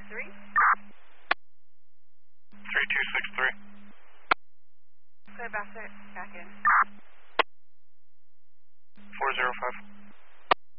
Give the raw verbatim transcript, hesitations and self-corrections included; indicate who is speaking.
Speaker 1: three.
Speaker 2: three two six three.
Speaker 1: Clear Bassett, back in.
Speaker 2: four zero five.